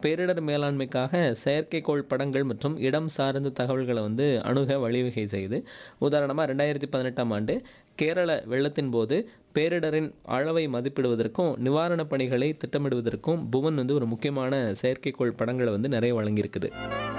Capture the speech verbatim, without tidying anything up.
பேரிடர் மேலாண்மைக்காக செயற்கைக்கோள் படங்கள் மற்றும் இடம் சார்ந்த தகவல்களை வந்து அணுக வழிவகை செய்யுது. உதாரணமாக ரெண்டாயிரத்தி பதினெட்டாம் ஆண்டு கேரள வெள்ளத்தின் போது பேரிடரின் அளவை மதிப்பிடுவதற்கும் நிவாரணப் பணிகளை திட்டமிடுவதற்கும் புவன் வந்து ஒரு முக்கியமான செயற்கைக்கோள் படங்களை வந்து நிறைய வழங்கியிருக்குது.